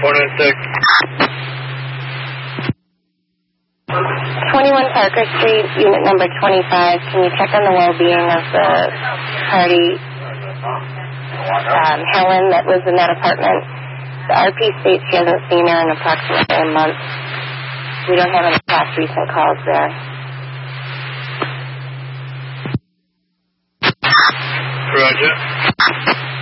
496. 21 Parker Street, unit number 25. Can you check on the well-being of the party, Helen, that was in that apartment? The RP states she hasn't seen her in approximately a month. We don't have any past recent calls there. Roger.